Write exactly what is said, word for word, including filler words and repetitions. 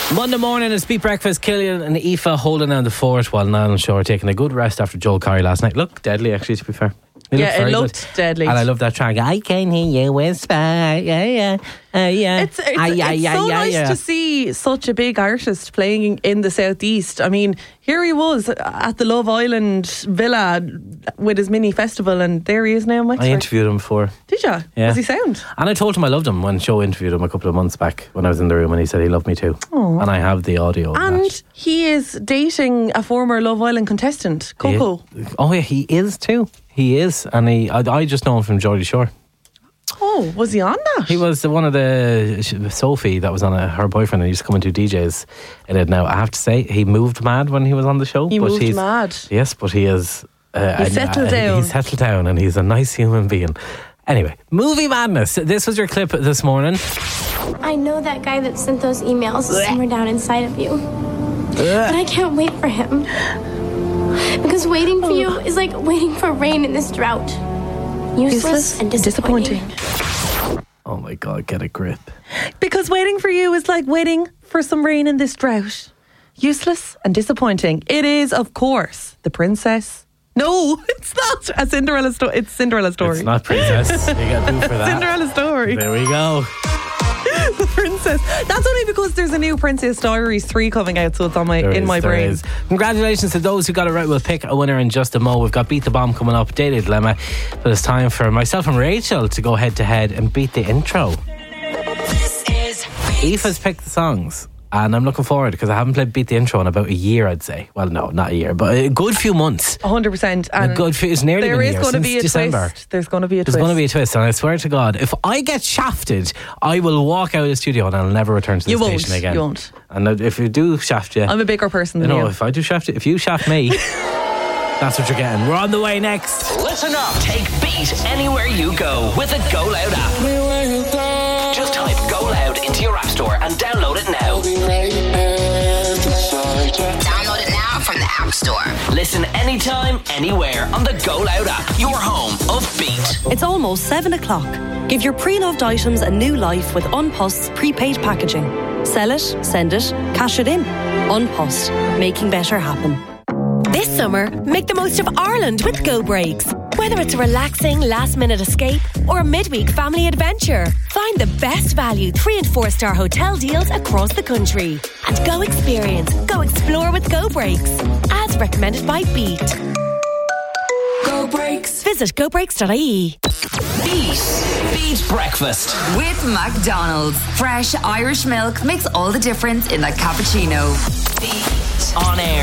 Monday morning is Beat Breakfast. Killian and Aoife holding down the fort while Niall and Shaw are taking a good rest after Joel Corry last night. Looked deadly, actually, to be fair. They yeah, looked very it looked good. deadly. And I love that track. I can hear you whisper. Yeah, yeah. Uh, yeah. It's, it's, ah, yeah, it's yeah, so yeah, nice yeah. to see such a big artist playing in the southeast. I mean, here he was at the Love Island Villa with his mini festival, and there he is now in Wexford. I interviewed him before. Did you? Yeah. Was he sound? And I told him I loved him when Show interviewed him a couple of months back when I was in the room, and he said he loved me too. Aww. And I have the audio of And that. he is dating a former Love Island contestant, Coco. He, oh yeah, he is too. He is, and he. I, I just know him from Geordie Shore. Oh, was he on that? He was one of the Sophie that was on a, her boyfriend, and he used to come and do D Js in it. Now I have to say, he moved mad when he was on the show. He but moved he's, mad. Yes, but he is. Uh, He's settled uh, down. He's settled down, and he's a nice human being. Anyway, movie madness. This was your clip this morning. I know that guy that sent those emails is somewhere down inside of you. But I can't wait for him. Because waiting for you is like waiting for rain in this drought. Useless, Useless and disappointing. disappointing. Oh my God, get a grip. Because waiting for you is like waiting for some rain in this drought. Useless and disappointing. It is, of course, the princess. No, it's not a Cinderella story. It's Cinderella story. It's not Princess. You got to do for that. Cinderella story. There we go. The princess. That's only because there's a new Princess Diaries three coming out, so it's on my There in is, my there brain. is. Congratulations to those who got it right. We'll pick a winner in just a mo. We've got Beat the Bomb coming up, Daily Dilemma. But it's time for myself and Rachel to go head to head and beat the intro. This is Aoife's picked the songs, and I'm looking forward because I haven't played Beat the Intro in about a year, I'd say. Well, no, not a year, but a good few months. one hundred percent. A And good few, it's nearly there been a is year going to since be a December. twist. There's going to be a There's twist. going to be a twist, and I swear to God, if I get shafted, I will walk out of the studio and I'll never return to the You won't, station again. you won't. And if you do shaft you, I'm a bigger person you than know, you. if I do shaft you, if you shaft me, that's what you're getting. We're on the way next. Listen up. Take Beat anywhere you go with the Go Loud app. Just type Go Loud into your app store and download it now. Download it now from the App Store. Listen anytime, anywhere on the Go Loud app. Your home of Beat. It's almost seven o'clock. Give your pre-loved items a new life with Unpost's prepaid packaging. Sell it, send it, cash it in. Unpost, making better happen. This summer, make the most of Ireland with Go Breaks. Whether it's a relaxing last-minute escape or a midweek family adventure, find the best value three and four star hotel deals across the country. And go experience, go explore with Go Breaks. As recommended by Beat. Go Breaks. Visit go breaks dot I E. Beat. Beat Breakfast. With McDonald's. Fresh Irish milk makes all the difference in a cappuccino. Beat. On air.